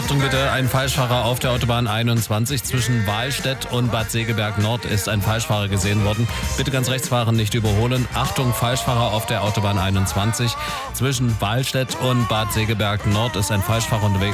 Achtung bitte, ein Falschfahrer auf der Autobahn 21 zwischen Wahlstedt und Bad Segeberg Nord ist ein Falschfahrer gesehen worden. Bitte ganz rechts fahren, nicht überholen. Achtung, Falschfahrer auf der Autobahn 21 zwischen Wahlstedt und Bad Segeberg Nord ist ein Falschfahrer unterwegs.